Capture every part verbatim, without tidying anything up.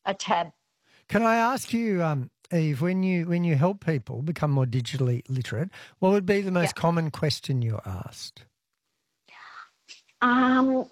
a tab. Can I ask you, um, Eve, when you when you help people become more digitally literate, what would be the most Yeah. common question you're asked? Um,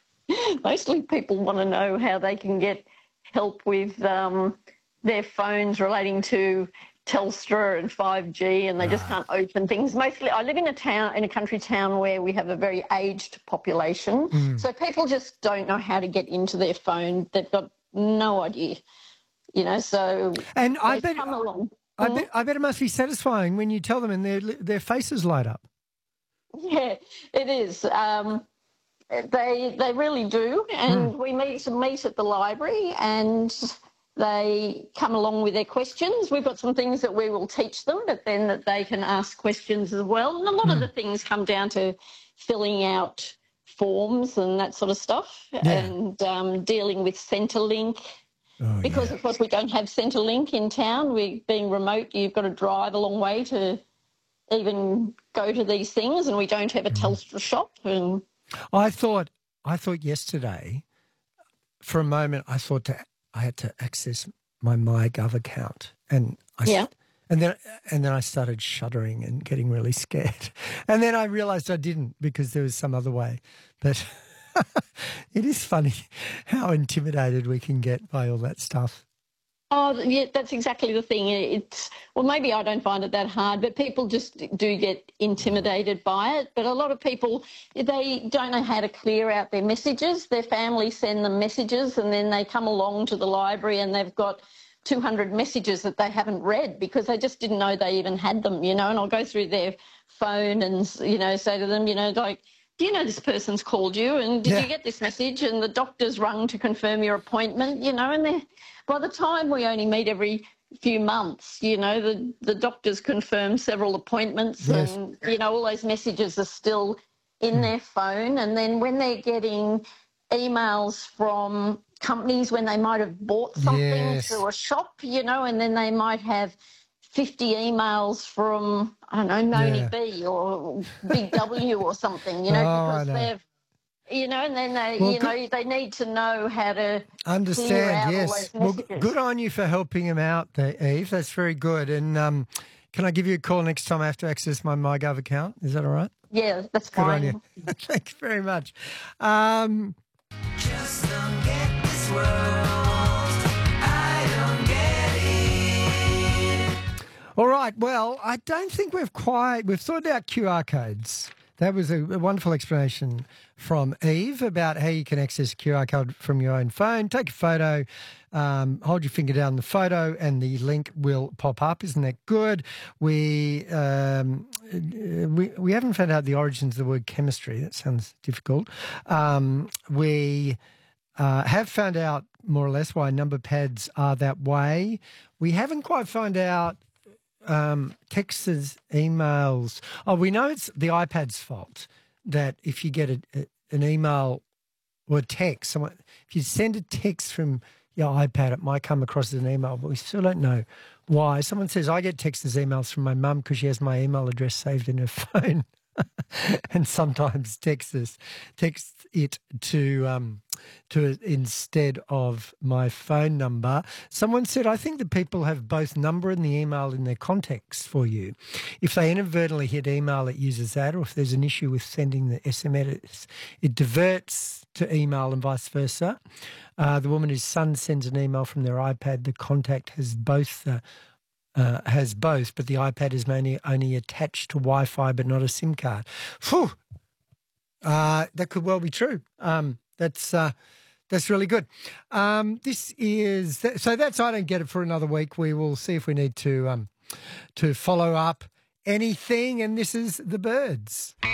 mostly people want to know how they can get help with um, their phones relating to Telstra and five G, and they just can't open things. Mostly, I live in a town, in a country town where we have a very aged population, Mm. so people just don't know how to get into their phone. They've got no idea, you know. So And I they bet, come along. I Mm. bet, I bet it must be satisfying when you tell them and their their faces light up. Yeah, it is. Um, they they really do, and Mm. we meet meet at the library, and they come along with their questions. We've got some things that we will teach them, but then that they can ask questions as well. And a lot of the things come down to filling out forms and that sort of stuff, Yeah. and um, dealing with Centrelink. Oh, Because, yeah. of course, we don't have Centrelink in town. We, being remote, you've got to drive a long way to even go to these things, and we don't have a Telstra shop. And I thought, I thought yesterday, for a moment, I thought that I had to access my MyGov account, and I, yeah, and then and then I started shuddering and getting really scared, and then I realised I didn't because there was some other way. But it is funny how intimidated we can get by all that stuff. oh, yeah, that's exactly the thing. It's, well, maybe I don't find it that hard, but people just do get intimidated by it. But a lot of people, they don't know how to clear out their messages. Their family send them messages, and then they come along to the library and they've got two hundred messages that they haven't read because they just didn't know they even had them, you know. And I'll go through their phone and, you know, say to them, you know, like, do you know this person's called you, and did Yeah. you get this message, and the doctor's rung to confirm your appointment, you know. And they, by the time we only meet every few months, you know, the, the doctor's confirmed several appointments. Yes. And, you know, all those messages are still in their phone. And then when they're getting emails from companies when they might have bought something Yes. through a shop, you know, and then they might have fifty emails from, I don't know, Noni Yeah. B or Big W or something, you know, Oh, I because know. they've, you know, and then they, Well, you good- know, they need to know how to clear Understand, out all yes. those Well, messages. g- good on you for helping him out there, Eve. That's very good. And um, can I give you a call next time I have to access my MyGov account? Is that all right? Yeah, that's Good fine. on you. Thanks very much. Um, Just don't get this world. I don't get it. all right. Well, I don't think we've quite, we've thought about Q R codes. That was a, a wonderful explanation from Eve about how you can access a Q R code from your own phone. Take a photo, um, hold your finger down the photo, and the link will pop up. Isn't that good? We um, we we haven't found out the origins of the word chemistry. That sounds difficult. Um, we uh, have found out more or less why number pads are that way. We haven't quite found out um, texts, emails. Oh, we know it's the iPad's fault that if you get a, a, an email or a text, someone, if you send a text from your iPad, it might come across as an email, but we still don't know why. Someone says, I get texts as emails from my mum because she has my email address saved in her phone. And sometimes text us, text it to um, to instead of my phone number. Someone said, I think that people have both number and the email in their contacts for you. If they inadvertently hit email, it uses that, or if there's an issue with sending the S M S, it diverts to email and vice versa. Uh, the woman whose son sends an email from their iPad, the contact has both the Uh, has both, but the iPad is mainly only attached to Wi-Fi, but not a SIM card. Phew! Uh, that could well be true. Um, that's uh, that's really good. Um, this is so that's I don't get it for another week. We will see if we need to um, to follow up anything. And this is the birds.